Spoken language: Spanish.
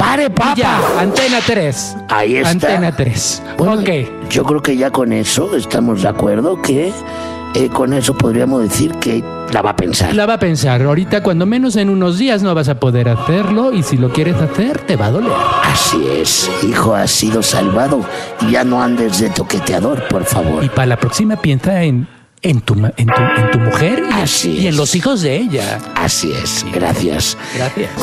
¡Pare, papa! Ya, Antena 3. Ahí está. Antena 3. Bueno, Ok. yo creo que ya con eso estamos de acuerdo que con eso podríamos decir que la va a pensar. La va a pensar. Ahorita, cuando menos en unos días, no vas a poder hacerlo. Y si lo quieres hacer, te va a doler. Así es, hijo, has sido salvado. Y ya no andes de toqueteador, por favor. Y para la próxima piensa en tu mujer Así y en es. los hijos de ella. Así es, gracias. Gracias.